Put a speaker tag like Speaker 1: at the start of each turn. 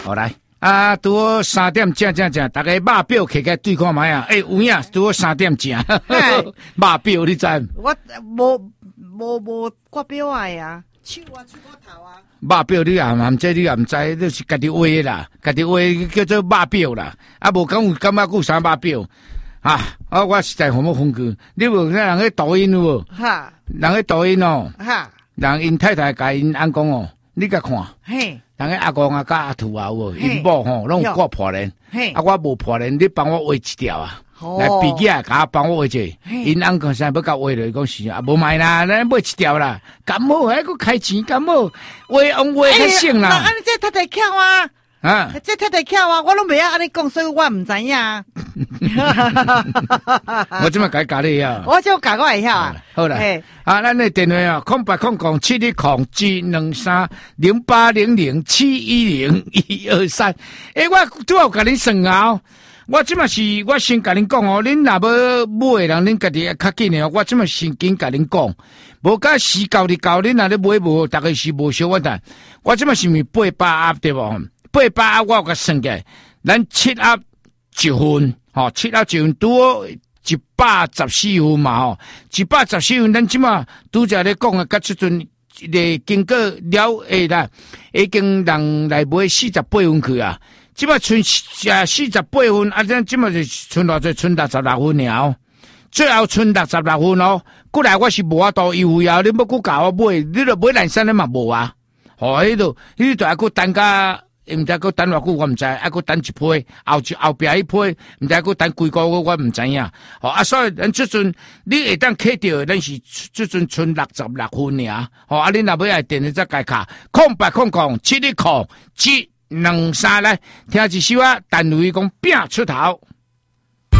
Speaker 1: 好来。啊，拄好3点正，大家肉表摕起来对看卖啊！有影，拄好3点正，肉表你知？
Speaker 2: 我无挂表啊呀，手我头啊。
Speaker 1: 肉表你也唔知，你是家己画的啦，家己画叫做肉表啦。啊，无讲有感觉有啥肉表啊？我实在好冇风句，你无看人去抖音有无？
Speaker 2: 哈，
Speaker 1: 人去抖音哦，
Speaker 2: 哈，
Speaker 1: 人因太太甲因翁讲哦，你甲看。
Speaker 2: 嘿。
Speaker 1: 人个阿公啊，甲阿兔啊，有因某吼，拢有挂破链，啊，我无破链，你帮我画一条啊，来比起来，甲帮我画者，因翁讲啥要甲画落，讲是啊，无买啦，咱买一条啦，感冒还佫开钱，感冒画用画较省啦。
Speaker 2: 安尼这太太巧啊！
Speaker 1: 啊，
Speaker 2: 这太太巧啊！我拢袂晓安尼讲，所以我唔知影。
Speaker 1: 我怎么改你啊？
Speaker 2: 我就改我会晓啊。
Speaker 1: 好啦，啊，咱的电话啊，0800710710810123。我拄好甲恁算啊，我即嘛是我先甲恁讲哦，恁若要买人，恁家己较紧的哦。我即嘛先紧甲恁讲，无甲时到你到，恁若咧买无，大概是无小问题。我即嘛是咪800盒对无？800盒我有甲算起来，咱7盒1份，吼，7盒1份拄好114分嘛，吼，114分，咱即马拄则咧讲啊，甲即阵咧经过了下啦，已经人来买48分去啊，即马剩48分，啊，咱即马就剩偌济，剩66分了，最后剩66分哦。过来我是无法度优惠啊，你要佮教我买，你著买蓝山的嘛无啊，吼，迄度还佮等甲。毋知佮等偌久我毋知，还佮等一批，后壁一批，毋知佮等几个月我毋知影。吼啊，所以咱即阵你会当摕到，咱是即阵剩66分尔。吼啊，恁若要来电话再改卡，0800710723来听一首啊，单位讲拼出头。